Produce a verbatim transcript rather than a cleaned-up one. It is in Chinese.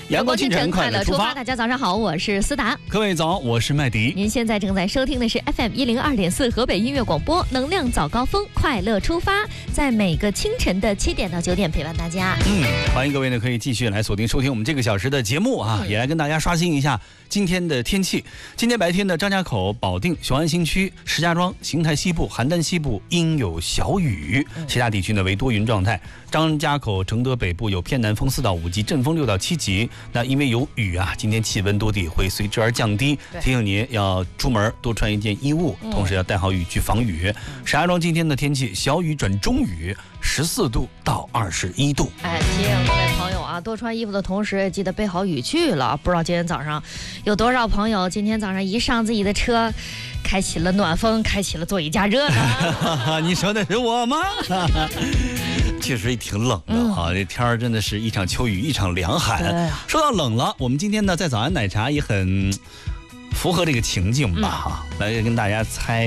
阳光清晨快乐出发， 大家早上好，我是思达。 各位早，我是麦迪。 您现在正在收听的是 F M 一零二点四河北音乐广播，能量早高峰，快乐出发，在每个清晨的七点到九点陪伴大家。 嗯，欢迎各位呢可以继续来锁定收听我们这个小时的节目啊，嗯、也来跟大家刷新一下今天的天气。今天白天的张家口、保定、雄安新区、石家庄、邢台西部、邯郸西部阴有小雨，其他地区呢为多云状态。张家口、承德北部有偏南风四到五级，阵风六到七级。那因为有雨啊，今天气温多地会随之而降低，提醒您要出门多穿一件衣物，同时要带好雨具防雨。石家庄今天的天气小雨转中雨，十四度到二十一度。 哎，提醒各位朋友啊，多穿衣服的同时也记得备好雨具了。不知道今天早上有多少朋友今天早上一上自己的车，开启了暖风，开启了座椅加热呢？ 你说的是我吗？确实也挺冷的啊，这天儿真的是一场秋雨一场凉寒。说到冷了，我们今天呢在早安奶茶也很符合这个情境吧哈，来跟大家猜